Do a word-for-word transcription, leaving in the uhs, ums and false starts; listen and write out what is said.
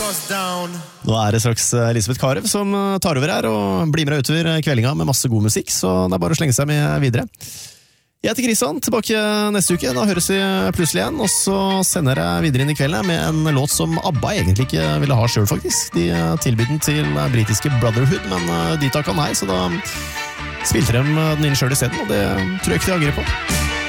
Nå er det straks Elisabeth Karev som tar over her og blir med deg utover kveldinga med masse god musikk, så det er bare å slenge seg med videre. Jeg heter Kristian, tilbake neste uke, da høres vi plutselig igjen, og så sender jeg videre inn i kvelden med en låt som ABBA egentlig ikke ville ha selv faktisk. De tilbydde den til britiske Brotherhood, men de takket nei, så da spilte de den inn selv i stedet, og det tror jeg ikke de angrer på.